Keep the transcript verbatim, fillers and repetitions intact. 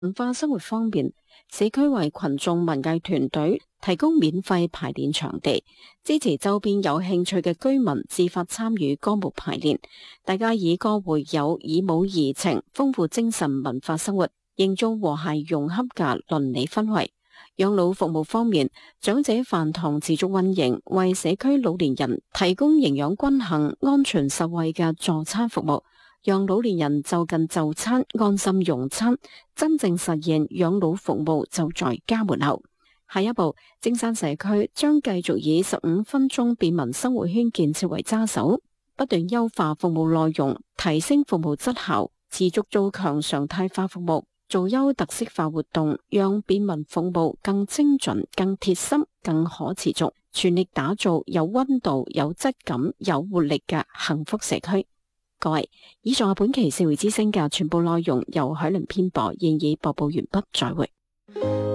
文化生活方面，社區為群眾文藝團隊提供免費排練場地，支持周邊有興趣嘅居民自發參與歌舞排練，大家以歌會友，以舞怡情，豐富精神文化生活，營造和諧融洽嘅鄰里氛圍。養老服務方面，長者飯堂持續運營，為社區老年人提供營養均衡、安全實惠嘅助餐服務，讓老年人就近就餐、安心用餐，真正實現養老服務就在家門口。下一步，青山社區將繼續以十五分鐘便民生活圈建設為揸手，不斷優化服務內容，提升服務質效，持續做強常態化服務，做優特色化活動，讓便民服務更精準、更貼心、更可持續，全力打造有溫度、有質感、有活力嘅幸福社區。各位，以上係本期社會之聲嘅全部內容，由海倫編播，現已播報完畢，再會。